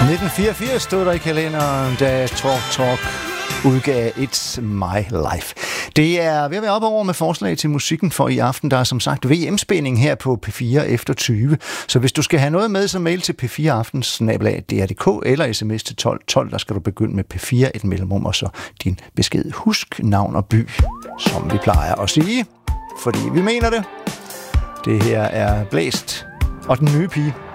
1984 stod der i kalenderen, da Talk udgav It's My Life. Det er ved at være op over med forslag til musikken for i aften. Der er som sagt VM-spænding her på P4 efter 20. Så hvis du skal have noget med, så mail til p4aftens@dr.dk eller sms til 1212. Der skal du begynde med P4, et mellemrum og så din besked. Husk navn og by, som vi plejer at sige, fordi vi mener det. Det her er Blæst og den nye pige.